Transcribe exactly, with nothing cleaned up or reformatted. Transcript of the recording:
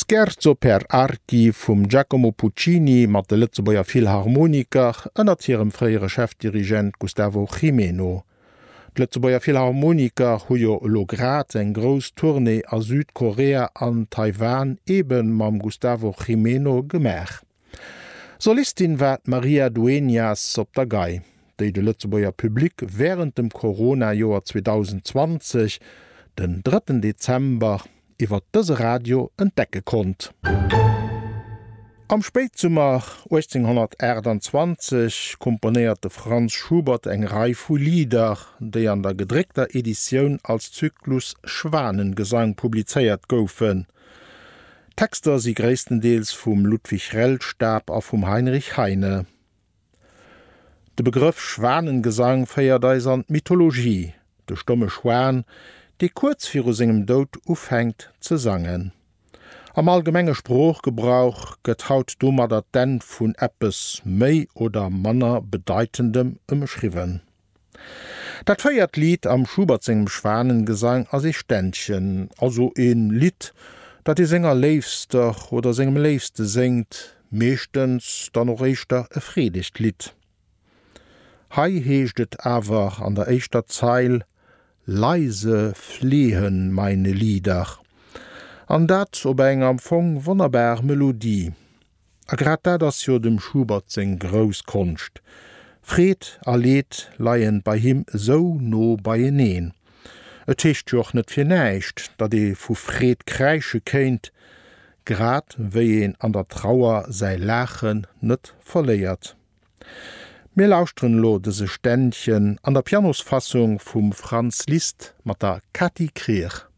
Scherzo per Archi vum Giacomo Puccini mat de Lützeburger Philharmoniker ënnert hirem fréiere Chefdirigent Gustavo Jimeno. D'Lützeburger Philharmoniker hu jo lo grad eng gros Tournee a Südkorea an Taiwan eben mam Gustavo Jimeno gemach. Solistin war Maria Dueñas op der Gei, déi de Lützeburger Publik während dem Corona-Joer zwanzig zwanzig den dritten Dezember iwwer dëse Radio entdecke konnt. Am Spätsummer achtzehnhundertachtundzwanzig komponierte Franz Schubert eng Reih vu Lieder, déi an der gedréckter Editionioun als Zyklus Schwanengesang publizéiert goufen. Texter si gréisstendeels vum Ludwig Rellstab a vum Heinrich Heine. De Begriff Schwanengesang féiert eis an Mythologie, de stomme Schwan, déi kurz vir segem Dout ufhängt ze sangen. Am allgemenge Spruchgebrauch gëtt haut dummer dat den vun Eppes méi oder manner bedeitendem ëmschriwen. Dat feiert Lied am Schubertzingem Schwanengesang as ich Ständchen, also een Lied, dat die Sänger leefster oder segem leefste singt, meeschtens dann noch eichter e Fredigt Lied. Hei heeschtet awer an der eichter Zeil, leise flehen meine Lieder. An dat ob eng am Fong wonnerbar Melodie. A grad dat ass jo dem Schubert seg gros Konst. Fred a Leed leien bei him so no beieneen. Et hecht joch net fir näicht, dat e vu Fred kreiche kéint, grad wéi en an der Trauer sei Lachen net verléiert. Mir lauschtren lo dese Ständchen an der Pianosfassung vum Franz Liszt mat der Kathi Krier.